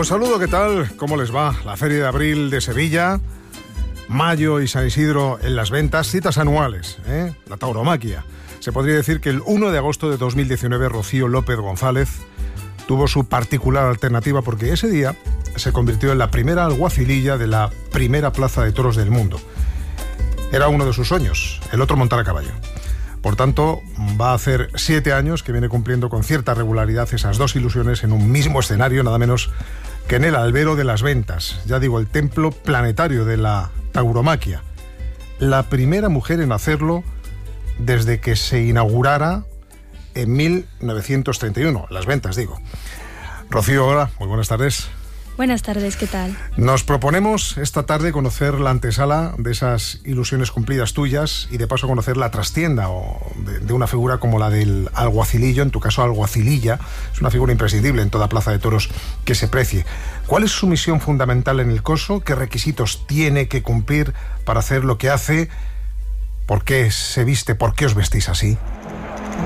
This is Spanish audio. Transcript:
Os saludo, ¿qué tal? ¿Cómo les va? La Feria de Abril de Sevilla, Mayo y San Isidro en las ventas, citas anuales, la tauromaquia. Se podría decir que el 1 de agosto de 2019 Rocío López González tuvo su particular alternativa porque ese día se convirtió en la primera alguacililla de la primera plaza de toros del mundo. Era uno de sus sueños, el otro montar a caballo. Por tanto, va a hacer 7 años que viene cumpliendo con cierta regularidad esas dos ilusiones en un mismo escenario, nada menos que en el Albero de las Ventas. Ya digo, el templo planetario de la tauromaquia. La primera mujer en hacerlo desde que se inaugurara en 1931. Las Ventas, digo. Rocío, hola, muy buenas tardes. Buenas tardes, ¿qué tal? Nos proponemos esta tarde conocer la antesala de esas ilusiones cumplidas tuyas y de paso conocer la trastienda de una figura como la del alguacilillo, en tu caso alguacililla. Es una figura imprescindible en toda plaza de toros que se precie. ¿Cuál es su misión fundamental en el coso? ¿Qué requisitos tiene que cumplir para hacer lo que hace? ¿Por qué se viste? ¿Por qué os vestís así?